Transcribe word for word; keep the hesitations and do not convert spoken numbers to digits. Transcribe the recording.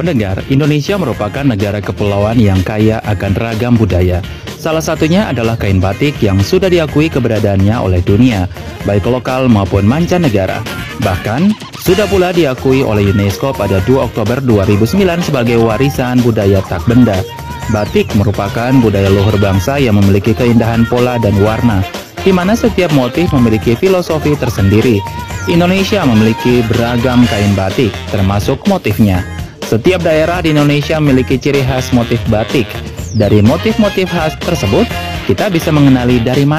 Pendengar, Indonesia merupakan negara kepulauan yang kaya akan ragam budaya. Salah satunya adalah kain batik yang sudah diakui keberadaannya oleh dunia, baik lokal maupun mancanegara. Bahkan, sudah pula diakui oleh UNESCO pada dua Oktober dua ribu sembilan sebagai warisan budaya tak benda. Batik merupakan budaya luhur bangsa yang memiliki keindahan pola dan warna, di mana setiap motif memiliki filosofi tersendiri. Indonesia memiliki beragam kain batik, termasuk motifnya. Setiap daerah di Indonesia memiliki ciri khas motif batik. Dari motif-motif khas tersebut, kita bisa mengenali dari mana